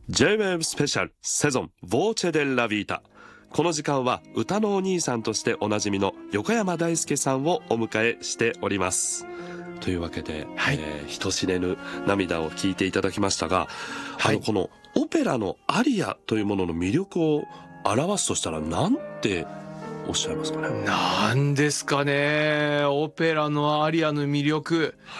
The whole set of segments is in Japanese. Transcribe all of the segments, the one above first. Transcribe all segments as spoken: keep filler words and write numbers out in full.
ジェイウェーブ スペシャルセゾンボーチェデラビータ。この時間は歌のお兄さんとしておなじみの横山大輔さんをお迎えしております。というわけで、はい、えー、人知れぬ涙を聞いていただきましたが、はい、あのこのオペラのアリアというものの魅力を表すとしたら何ておっしゃいますかね。 なんですかね、オペラのアリアの魅力、はい、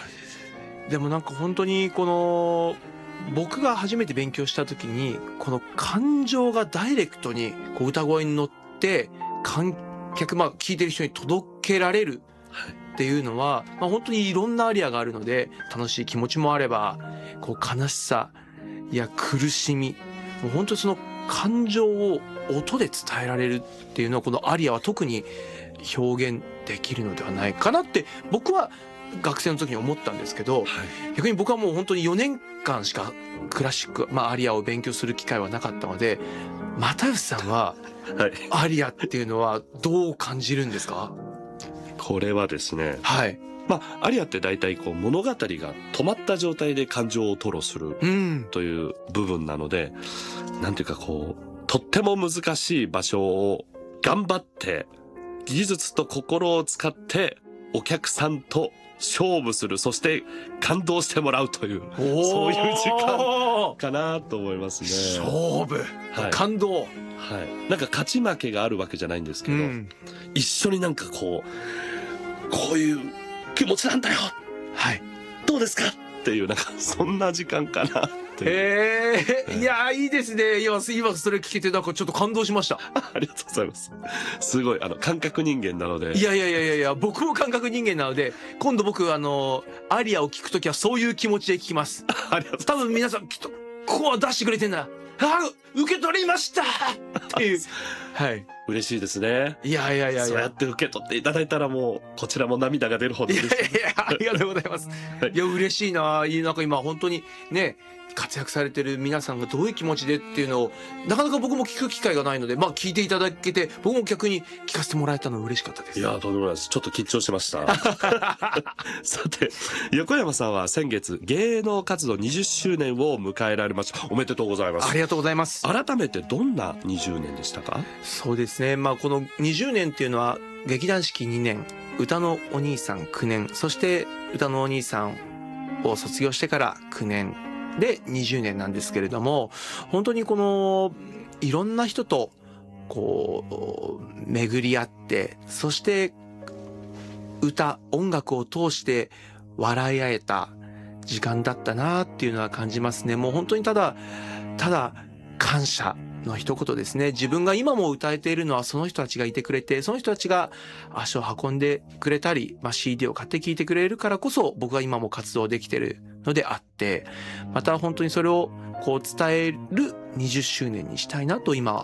でもなんか本当にこの僕が初めて勉強した時にこの感情がダイレクトにこう歌声に乗って観客、まあ聴いてる人に届けられるっていうのは、まあ、本当にいろんなアリアがあるので、楽しい気持ちもあればこう悲しさや苦しみ、もう本当にその感情を音で伝えられるっていうのはこのアリアは特に表現できるのではないかなって僕は学生の時に思ったんですけど、はい、逆に僕はもう本当によねんかんしかクラシック、まあ、アリアを勉強する機会はなかったので、又吉さんはアリアっていうのはどう感じるんですか？ これはですね、 はい、 まあ、アリアって大体こう物語が止まった状態で感情を吐露するという部分なので、うん、なんていうかこうとっても難しい場所を頑張って技術と心を使ってお客さんと勝負する、そして感動してもらうという、そういう時間かなと思いますね。 勝負、はい、感動、はい、 なんか勝ち負けがあるわけじゃないんですけど、うん、一緒になんかこうこういう気持ちなんだよ、はい、どうですかっていう、なんかそんな時間かな。 へえー、いやいいですね。今今それ聞けてなんかちょっと感動しました。 ありがとうございます。すごいあの感覚人間なので。 いやいやいやいやいや、僕も感覚人間なので、今度僕あのアリアを聞くときはそういう気持ちで聞きます。 ありがとう。 多分皆さんきっとここは出してくれてんだ。あ、受け取りましたっていう。はい。 嬉しいですね。 いやいやいやいや。 そうやって受け取っていただいたらもうこちらも涙が出るほどです。 いやいやありがとうございます。はい、いや嬉しいな。なんか今本当にね。活躍されてる皆さんがどういう気持ちでっていうのをなかなか僕も聞く機会がないので、まあ聞いていただけて僕も逆に聞かせてもらえたのは嬉しかったです。 いやとんでもないです。ちょっと緊張しました。さて横山さんは先月芸能活動にじゅっしゅうねんを迎えられました。おめでとうございます。 ありがとうございます。 改めてどんなにじゅうねんでしたか？ そうですね、まあこのにじゅうねんっていうのは劇団四季にねん、歌のお兄さんきゅうねん、そして歌のお兄さんを卒業してからきゅうねんでにじゅうねんなんですけれども、本当にこのいろんな人とこう巡り合って、そして歌音楽を通して笑い合えた時間だったなっていうのは感じますね。もう本当にただただ感謝の一言ですね。自分が今も歌えているのはその人たちがいてくれて、その人たちが足を運んでくれたり、まあ、シーディー を買って聴いてくれるからこそ僕が今も活動できているのであって、また本当にそれをこう伝えるにじゅっしゅうねんにしたいなと今